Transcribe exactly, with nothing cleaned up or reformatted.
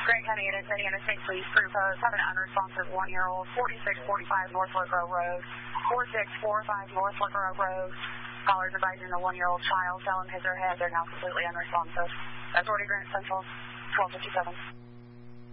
Grant County Unit, Indiana State Police, Crew Post, have an unresponsive one-year-old, forty-six forty-five North Fork Road Road, forty-six forty-five North Fork Road Road. Callers advising the one-year-old child fell and hit their head. They're now completely unresponsive. Authority Grant Central, twelve fifty-seven.